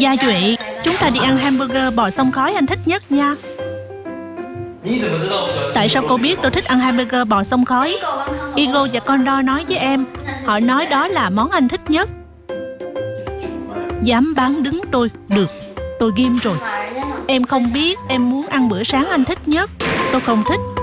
Gia Duệ, chúng ta đi ăn hamburger bò xông khói anh thích nhất nha. Tại sao cô biết tôi thích ăn hamburger bò xông khói? Igo và Condor nói với em. Họ nói đó là món anh thích nhất. Dám bán đứng tôi. Được, tôi ghim rồi. Em không biết em muốn ăn bữa sáng anh thích nhất. Tôi không thích.